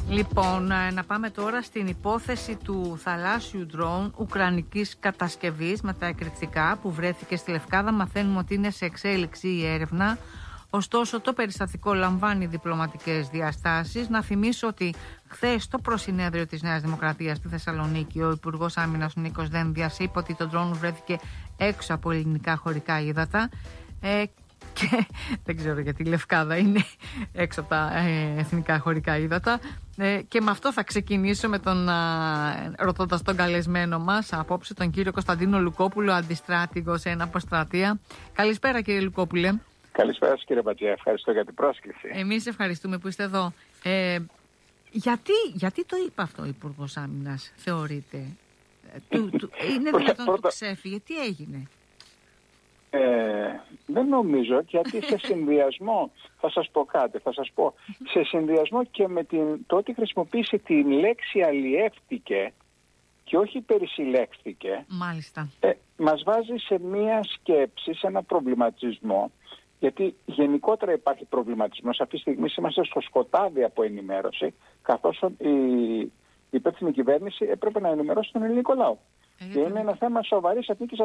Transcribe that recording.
Λοιπόν, να πάμε τώρα στην υπόθεση του θαλάσσιου ντρόουν ουκρανικής κατασκευής με τα εκρηκτικά που βρέθηκε στη Λευκάδα. Μαθαίνουμε ότι είναι σε εξέλιξη η έρευνα. Ωστόσο, το περιστατικό λαμβάνει διπλωματικές διαστάσεις. Να θυμίσω ότι χθες στο προσυνέδριο της Νέας Δημοκρατίας στη Θεσσαλονίκη, ο Υπουργός Άμυνας Νίκος Δένδιας είπε ότι το ντρόουν βρέθηκε έξω από ελληνικά χωρικά ύδατα. Και δεν ξέρω γιατί η Λευκάδα είναι έξω από τα εθνικά χωρικά ύδατα. Και με αυτό θα ξεκινήσω με ρωτώντας τον καλεσμένο μας απόψε, τον κύριο Κωνσταντίνο Λουκόπουλο, αντιστράτηγο σε αποστρατεία. Καλησπέρα, κύριε Λουκόπουλε. Καλησπέρα σας, κύριε Μπατζιά, ευχαριστώ για την πρόσκληση. Εμείς ευχαριστούμε που είστε εδώ. Γιατί το είπε αυτό ο Υπουργός Άμυνας, θεωρείτε? Είναι δυνατόν να το ξέφυγε? Τι έγινε? Δεν νομίζω, γιατί σε συνδυασμό, θα σας πω κάτι, σε συνδυασμό και με το ότι χρησιμοποίησε την λέξη αλλιεύτηκε και όχι περισυλλέχθηκε, μάλιστα, μας βάζει σε μία σκέψη, σε ένα προβληματισμό, γιατί γενικότερα υπάρχει προβληματισμός. Αυτή τη στιγμή είμαστε στο σκοτάδι από ενημέρωση, καθώς η υπεύθυνη κυβέρνηση έπρεπε να ενημερώσει τον ελληνικό λαό. Και είναι ένα θέμα σοβαρής εθνικής